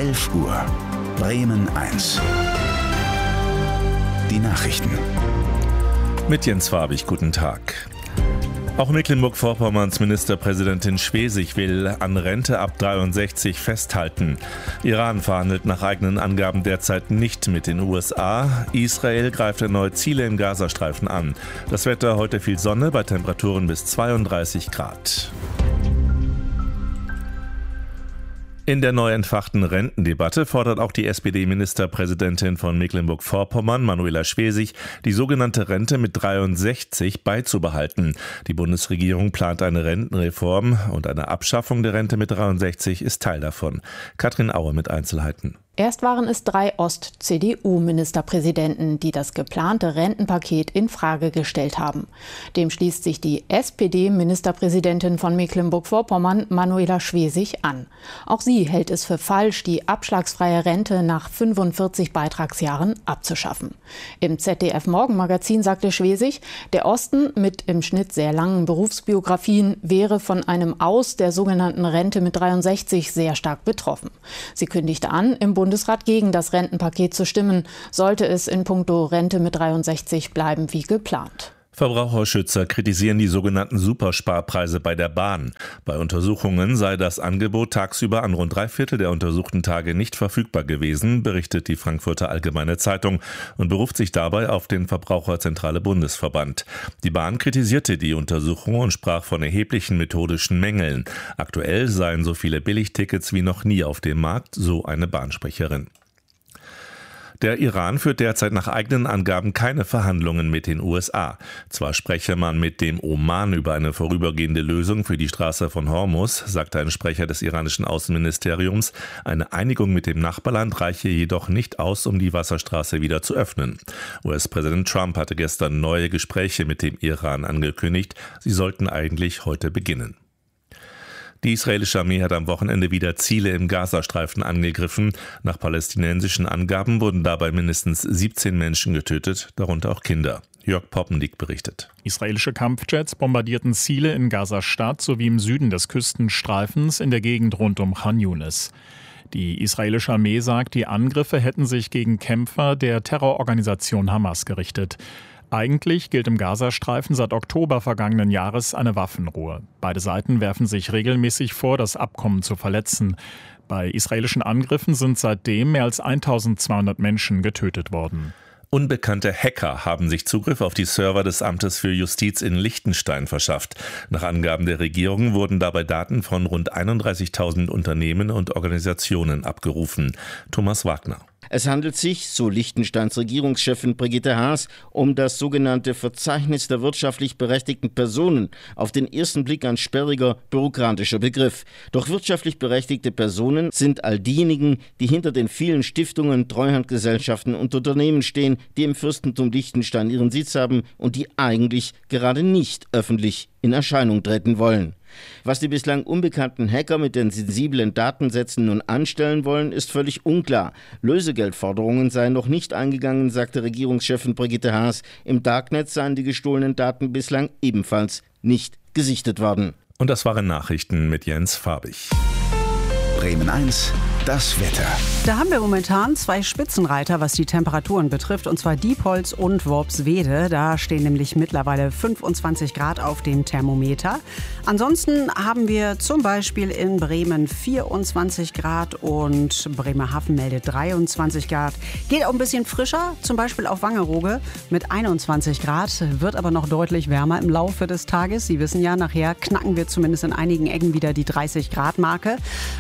11 Uhr. Bremen 1. Die Nachrichten. Mit Jens Farbig, guten Tag. Auch Mecklenburg-Vorpommerns Ministerpräsidentin Schwesig will an Rente ab 63 festhalten. Iran verhandelt nach eigenen Angaben derzeit nicht mit den USA. Israel greift erneut Ziele im Gazastreifen an. Das Wetter: heute viel Sonne bei Temperaturen bis 32 Grad. In der neu entfachten Rentendebatte fordert auch die SPD-Ministerpräsidentin von Mecklenburg-Vorpommern, Manuela Schwesig, die sogenannte Rente mit 63 beizubehalten. Die Bundesregierung plant eine Rentenreform und eine Abschaffung der Rente mit 63 ist Teil davon. Katrin Auer mit Einzelheiten. Erst waren es 3 Ost-CDU-Ministerpräsidenten, die das geplante Rentenpaket in Frage gestellt haben. Dem schließt sich die SPD-Ministerpräsidentin von Mecklenburg-Vorpommern, Manuela Schwesig, an. Auch sie hält es für falsch, die abschlagsfreie Rente nach 45 Beitragsjahren abzuschaffen. Im ZDF-Morgenmagazin sagte Schwesig, der Osten mit im Schnitt sehr langen Berufsbiografien wäre von einem Aus der sogenannten Rente mit 63 sehr stark betroffen. Sie kündigte an, im Bundesrat gegen das Rentenpaket zu stimmen, sollte es in puncto Rente mit 63 bleiben wie geplant. Verbraucherschützer kritisieren die sogenannten Supersparpreise bei der Bahn. Bei Untersuchungen sei das Angebot tagsüber an rund 3/4 der untersuchten Tage nicht verfügbar gewesen, berichtet die Frankfurter Allgemeine Zeitung und beruft sich dabei auf den Verbraucherzentrale Bundesverband. Die Bahn kritisierte die Untersuchung und sprach von erheblichen methodischen Mängeln. Aktuell seien so viele Billigtickets wie noch nie auf dem Markt, so eine Bahnsprecherin. Der Iran führt derzeit nach eigenen Angaben keine Verhandlungen mit den USA. Zwar spreche man mit dem Oman über eine vorübergehende Lösung für die Straße von Hormuz, sagte ein Sprecher des iranischen Außenministeriums. Eine Einigung mit dem Nachbarland reiche jedoch nicht aus, um die Wasserstraße wieder zu öffnen. US-Präsident Trump hatte gestern neue Gespräche mit dem Iran angekündigt. Sie sollten eigentlich heute beginnen. Die israelische Armee hat am Wochenende wieder Ziele im Gazastreifen angegriffen. Nach palästinensischen Angaben wurden dabei mindestens 17 Menschen getötet, darunter auch Kinder. Jörg Poppendiek berichtet. Israelische Kampfjets bombardierten Ziele in Gaza-Stadt sowie im Süden des Küstenstreifens in der Gegend rund um Khan Yunis. Die israelische Armee sagt, die Angriffe hätten sich gegen Kämpfer der Terrororganisation Hamas gerichtet. Eigentlich gilt im Gazastreifen seit Oktober vergangenen Jahres eine Waffenruhe. Beide Seiten werfen sich regelmäßig vor, das Abkommen zu verletzen. Bei israelischen Angriffen sind seitdem mehr als 1200 Menschen getötet worden. Unbekannte Hacker haben sich Zugriff auf die Server des Amtes für Justiz in Liechtenstein verschafft. Nach Angaben der Regierung wurden dabei Daten von rund 31.000 Unternehmen und Organisationen abgerufen. Thomas Wagner. Es handelt sich, so Liechtensteins Regierungschefin Brigitte Haas, um das sogenannte Verzeichnis der wirtschaftlich berechtigten Personen. Auf den ersten Blick ein sperriger, bürokratischer Begriff. Doch wirtschaftlich berechtigte Personen sind all diejenigen, die hinter den vielen Stiftungen, Treuhandgesellschaften und Unternehmen stehen, die im Fürstentum Liechtenstein ihren Sitz haben und die eigentlich gerade nicht öffentlich in Erscheinung treten wollen. Was die bislang unbekannten Hacker mit den sensiblen Datensätzen nun anstellen wollen, ist völlig unklar. Lösegeldforderungen seien noch nicht eingegangen, sagte Regierungschefin Brigitte Haas. Im Darknet seien die gestohlenen Daten bislang ebenfalls nicht gesichtet worden. Und das waren Nachrichten mit Jens Farbig. Bremen 1, das Wetter. Da haben wir momentan 2 Spitzenreiter, was die Temperaturen betrifft, und zwar Diepholz und Worpswede. Da stehen nämlich mittlerweile 25 Grad auf dem Thermometer. Ansonsten haben wir zum Beispiel in Bremen 24 Grad und Bremerhaven meldet 23 Grad. Geht auch ein bisschen frischer, zum Beispiel auf Wangerooge mit 21 Grad, wird aber noch deutlich wärmer im Laufe des Tages. Sie wissen ja, nachher knacken wir zumindest in einigen Ecken wieder die 30-Grad-Marke.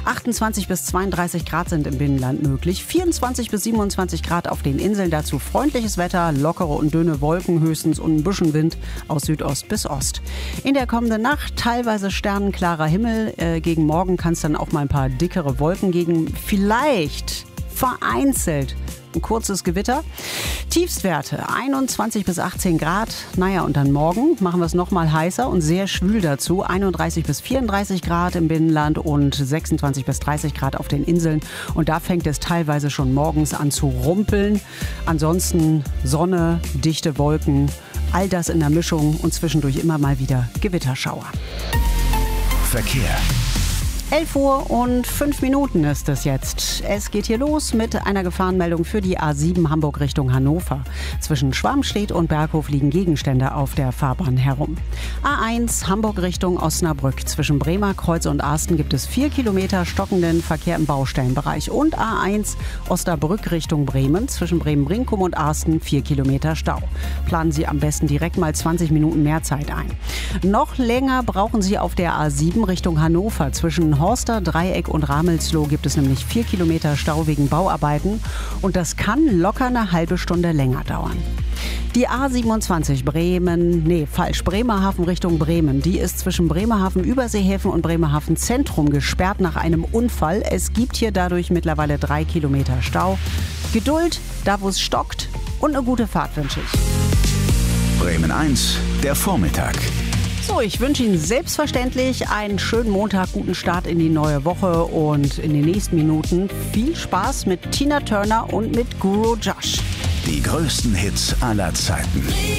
28 bis 32 Grad sind im Binnenland möglich. 24 bis 27 Grad auf den Inseln. Dazu freundliches Wetter, lockere und dünne Wolken höchstens und ein bisschen Wind aus Südost bis Ost. In der kommenden Nacht teilweise sternenklarer Himmel. Gegen Morgen kann es dann auch mal ein paar dickere Wolken geben. Vielleicht vereinzelt ein kurzes Gewitter. Tiefstwerte 21 bis 18 Grad. Naja, und dann morgen machen wir es noch mal heißer und sehr schwül dazu. 31 bis 34 Grad im Binnenland und 26 bis 30 Grad auf den Inseln. Und da fängt es teilweise schon morgens an zu rumpeln. Ansonsten Sonne, dichte Wolken, all das in der Mischung und zwischendurch immer mal wieder Gewitterschauer. Verkehr. 11:05 ist es jetzt. Es geht hier los mit einer Gefahrenmeldung für die A7 Hamburg Richtung Hannover. Zwischen Schwarmstedt und Berghof liegen Gegenstände auf der Fahrbahn herum. A1 Hamburg Richtung Osnabrück. Zwischen Bremerkreuz und Arsten gibt es 4 Kilometer stockenden Verkehr im Baustellenbereich. Und A1 Osnabrück Richtung Bremen. Zwischen Bremen-Brinkum und Arsten 4 Kilometer Stau. Planen Sie am besten direkt mal 20 Minuten mehr Zeit ein. Noch länger brauchen Sie auf der A7 Richtung Hannover. Zwischen Horster, Dreieck und Ramelsloh gibt es nämlich 4 Kilometer Stau wegen Bauarbeiten. Und das kann locker eine halbe Stunde länger dauern. Die A27 Bremerhaven Richtung Bremen. Die ist zwischen Bremerhaven Überseehäfen und Bremerhaven Zentrum gesperrt nach einem Unfall. Es gibt hier dadurch mittlerweile 3 Kilometer Stau. Geduld, da wo es stockt, und eine gute Fahrt wünsche ich. Bremen 1, der Vormittag. So, ich wünsche Ihnen selbstverständlich einen schönen Montag, guten Start in die neue Woche und in den nächsten Minuten viel Spaß mit Tina Turner und mit Guru Josh. Die größten Hits aller Zeiten.